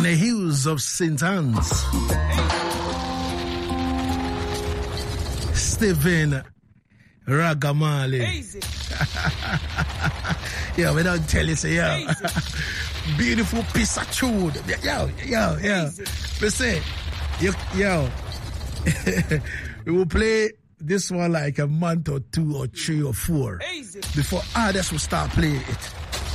the hills of St. Anne's. Stephen Ragamali. Yo, we don't tell you, say, yo. Beautiful piece of tune. Yo. We say, yo. We will play this one like a month or 2 or 3 or 4 before others will start playing it.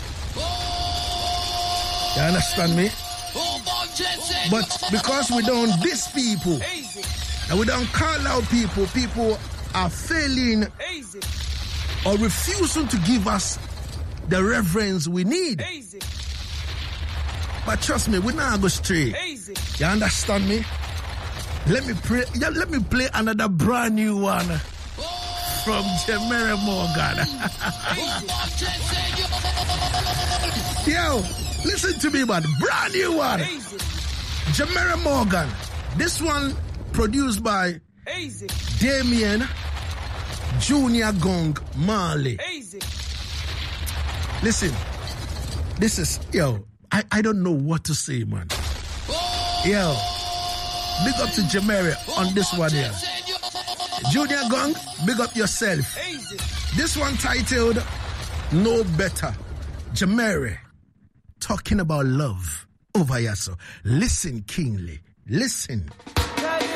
You understand me? But because we don't diss people and we don't call out people, people are failing or refusing to give us the reverence we need. But trust me, we're not go stray. You understand me? Let me play another brand new one from Jemere Morgan. Yo, listen to me, man. Brand new one. Jemere Morgan. This one produced by Damien Junior Gong Marley. Listen, this is, yo, I don't know what to say, man. Yo, big up to Jemere on this one here. Junior Gong, big up yourself. This one titled No Better. Jemere, talking about love over here. So listen keenly. Listen.